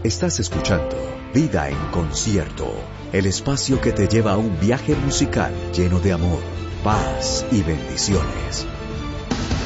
Estás escuchando Vida en Concierto, el espacio que te lleva a un viaje musical lleno de amor, paz y bendiciones.